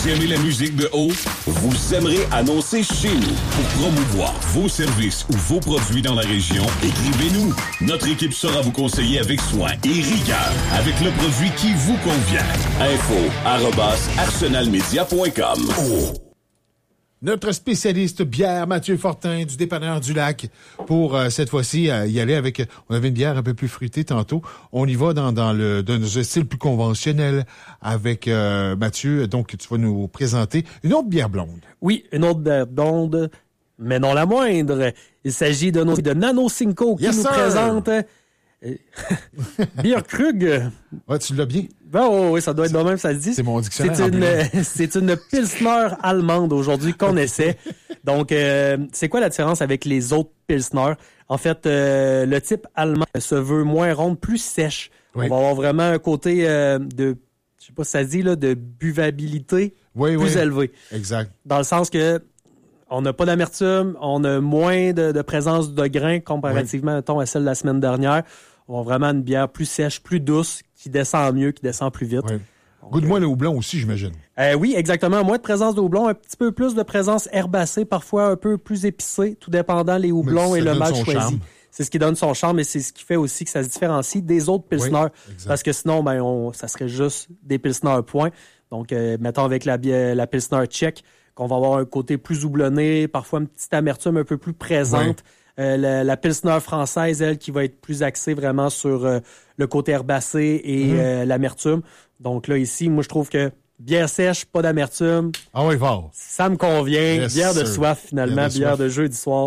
Vous aimez la musique de haut? Vous aimerez annoncer chez nous. Pour promouvoir vos services ou vos produits dans la région, écrivez-nous. Notre équipe saura vous conseiller avec soin et rigueur avec le produit qui vous convient. info@arsenalmedia.com. Notre spécialiste bière, Mathieu Fortin, du dépanneur du Lac, pour cette fois-ci y aller avec... On avait une bière un peu plus fruitée tantôt. On y va dans un style plus conventionnel avec Mathieu. Donc, tu vas nous présenter une autre bière blonde. Oui, une autre bière blonde, mais non la moindre. Il s'agit de Nano Cinco qui nous présente... Beer Krug. Ouais, tu l'as bien? Oui, ça doit être de même, ça se dit. C'est mon dictionnaire. C'est une Pilsner allemande aujourd'hui qu'on essaie. Donc, c'est quoi la différence avec les autres Pilsner? En fait, le type allemand se veut moins ronde, plus sèche. Oui. On va avoir vraiment un côté de, je sais pas si ça se dit, là, de buvabilité plus élevé. Exact. Dans le sens que on n'a pas d'amertume, on a moins de présence de grains comparativement mettons, à celle de la semaine dernière. On a vraiment une bière plus sèche, plus douce, qui descend mieux, qui descend plus vite. Oui. Goûte moins le houblon aussi, j'imagine. Oui, exactement. Moins de présence de houblon, un petit peu plus de présence herbacée, parfois un peu plus épicée, tout dépendant les houblons et le malt choisi. Charme. C'est ce qui donne son charme et c'est ce qui fait aussi que ça se différencie des autres Pilsner. Oui, parce que sinon, ça serait juste des Pilsner point. Donc, mettons avec la Pilsner tchèque, qu'on va avoir un côté plus houblonné, parfois une petite amertume un peu plus présente. Oui. La Pilsner française, elle, qui va être plus axée vraiment sur le côté herbacé et l'amertume. Donc là, ici, moi, je trouve que bière sèche, pas d'amertume. Ah oui, fort. Ça me convient. Yes, bière de soif, finalement. Bière de jeudi soir.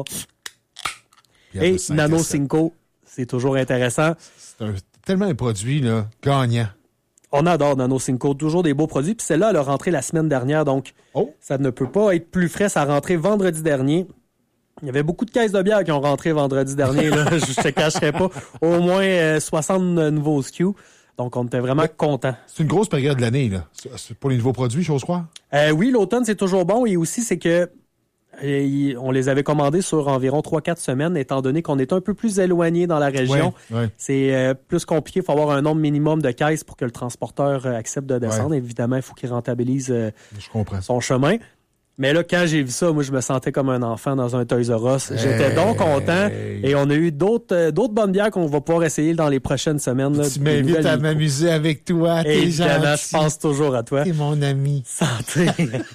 Et Nano Cinco, c'est toujours intéressant. C'est tellement un produit là, gagnant. On adore Nano Cinco, toujours des beaux produits. Puis celle-là, elle a rentré la semaine dernière, donc ça ne peut pas être plus frais. Ça a rentré vendredi dernier. Il y avait beaucoup de caisses de bière qui ont rentré vendredi dernier. Là. Je te cacherai pas. Au moins 60 nouveaux SKU. Donc, on était vraiment contents. C'est une grosse période de l'année, là. C'est pour les nouveaux produits, j'ose croire? Oui, l'automne, c'est toujours bon. Et aussi, c'est que on les avait commandés sur environ 3-4 semaines, étant donné qu'on est un peu plus éloigné dans la région. Ouais. C'est plus compliqué. Il faut avoir un nombre minimum de caisses pour que le transporteur accepte de descendre. Ouais. Évidemment, il faut qu'il rentabilise son chemin. Mais là, quand j'ai vu ça, moi, je me sentais comme un enfant dans un Toys R Us. J'étais donc content. Et on a eu d'autres bonnes bières qu'on va pouvoir essayer dans les prochaines semaines. Là, tu m'invites à m'amuser avec toi. Évidemment, je pense toujours à toi. T'es mon ami. Santé.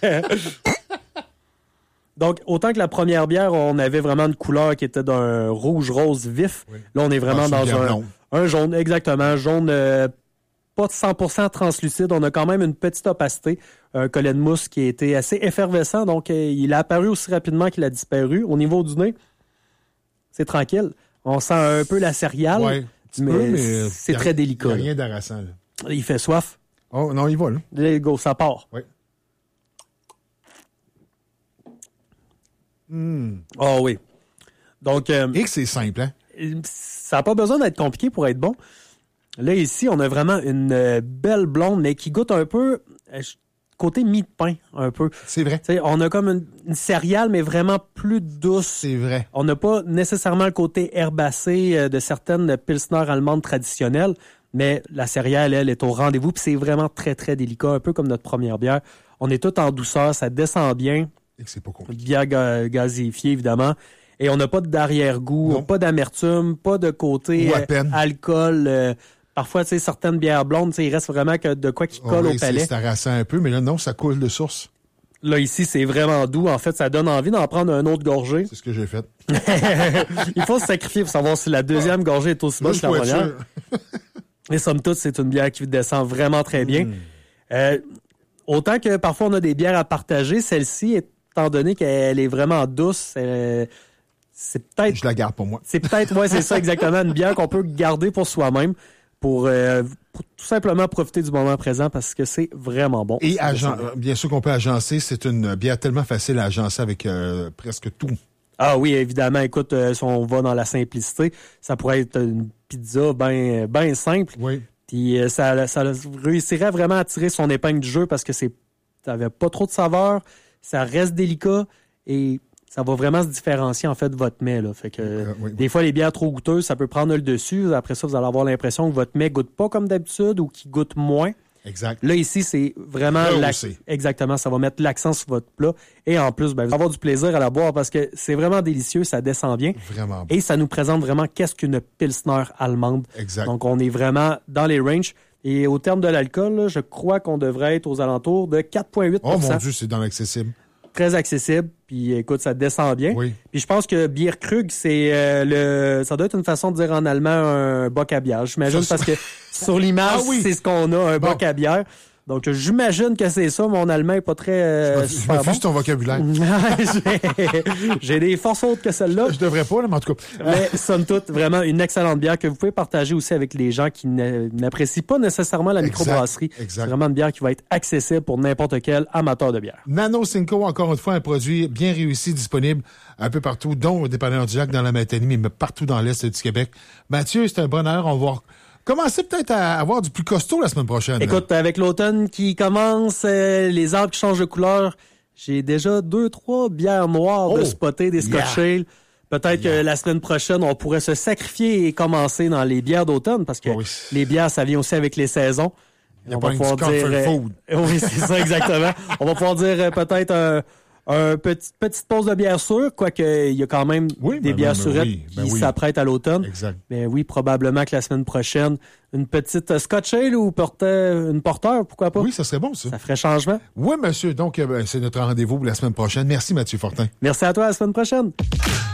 Donc, autant que la première bière, on avait vraiment une couleur qui était d'un rouge-rose vif. Oui. Là, on est vraiment dans un jaune. Exactement. Jaune pas de 100% translucide. On a quand même une petite opacité. Un collet de mousse qui a été assez effervescent. Donc, il a apparu aussi rapidement qu'il a disparu. Au niveau du nez, c'est tranquille. On sent un peu la céréale, mais c'est très délicat. Il n'y a rien d'harassant. Là. Il fait soif. Oh non, il va, là. Let's go, ça part. Oui. Oh oui. Donc, et que c'est simple, hein? Ça n'a pas besoin d'être compliqué pour être bon. Là, ici, on a vraiment une belle blonde, mais qui goûte un peu côté mie de pain, un peu. C'est vrai. T'sais, on a comme une céréale, mais vraiment plus douce. C'est vrai. On n'a pas nécessairement le côté herbacé de certaines pilsner allemandes traditionnelles, mais la céréale, elle, est au rendez-vous, puis c'est vraiment très, très délicat, un peu comme notre première bière. On est tout en douceur, ça descend bien. Et que c'est pas compliqué. Bière gazéifiée, évidemment. Et on n'a pas d'arrière-goût, pas d'amertume, pas de côté alcool. Parfois, tu sais, certaines bières blondes, il reste vraiment que de quoi qui colle au palais. C'est harassant un peu, mais là, non, ça coule de source. Là, ici, c'est vraiment doux. En fait, ça donne envie d'en prendre un autre gorgée. C'est ce que j'ai fait. Il faut se sacrifier pour savoir si la deuxième gorgée est aussi bonne que la première. Et somme toute, c'est une bière qui descend vraiment très bien. Autant que parfois, on a des bières à partager, celle-ci, étant donné qu'elle est vraiment douce, c'est peut-être... Je la garde pour moi. C'est peut-être, c'est ça exactement, une bière qu'on peut garder pour soi-même. Pour tout simplement profiter du moment présent parce que c'est vraiment bon. Et bien sûr qu'on peut agencer, c'est une bière tellement facile à agencer avec presque tout. Ah oui, évidemment. Écoute, si on va dans la simplicité, ça pourrait être une pizza bien simple. Oui. Puis ça réussirait vraiment à tirer son épingle du jeu parce que ça n'avait pas trop de saveur, ça reste délicat et ça va vraiment se différencier, en fait, de votre mets. Là. Fait que des fois, les bières trop goûteuses, ça peut prendre le dessus. Après ça, vous allez avoir l'impression que votre mets goûte pas comme d'habitude ou qu'il goûte moins. Exact. Là, ici, c'est vraiment... Exactement, ça va mettre l'accent sur votre plat. Et en plus, vous allez avoir du plaisir à la boire parce que c'est vraiment délicieux, ça descend bien. Vraiment bon. Et ça nous présente vraiment qu'est-ce qu'une Pilsner allemande. Exact. Donc, on est vraiment dans les ranges. Et au terme de l'alcool, là, je crois qu'on devrait être aux alentours de 4,8 %. Oh mon Dieu, c'est dans l'accessible. Très accessible. Puis écoute, ça descend bien. Oui. Puis je pense que Bierkrug, c'est ça doit être une façon de dire en allemand un boc à bière. J'imagine parce que sur l'image, c'est ce qu'on a, un boc à bière. Donc, j'imagine que c'est ça. Mon allemand est pas très je m'affiche ton vocabulaire. J'ai des forces autres que celle-là. Je devrais pas, là, mais en tout cas. Mais somme toute, vraiment une excellente bière que vous pouvez partager aussi avec les gens qui n'apprécient pas nécessairement la microbrasserie. Exact. C'est vraiment une bière qui va être accessible pour n'importe quel amateur de bière. Nano Cinco, encore une fois, un produit bien réussi, disponible un peu partout, dont au dépanneur du Lac dans la Matanie, mais partout dans l'Est du Québec. Mathieu, c'est un bonheur. On va commencer peut-être à avoir du plus costaud la semaine prochaine. Écoute, avec l'automne qui commence, les arbres qui changent de couleur, j'ai déjà 2-3 bières noires de spotter, des Scotch Ale. Peut-être que la semaine prochaine, on pourrait se sacrifier et commencer dans les bières d'automne parce que les bières, ça vient aussi avec les saisons. On va pouvoir dire food. Oui, c'est ça, exactement. On va pouvoir dire peut-être petite pause de bière sûre, quoique il y a quand même des bières surettes qui s'apprêtent à l'automne. Exact. Mais oui, probablement que la semaine prochaine, une petite Scotch Ale ou une porteur, pourquoi pas? Oui, ça serait bon, ça. Ça ferait changement. Oui, monsieur. Donc, c'est notre rendez-vous pour la semaine prochaine. Merci, Mathieu Fortin. Merci à toi, à la semaine prochaine.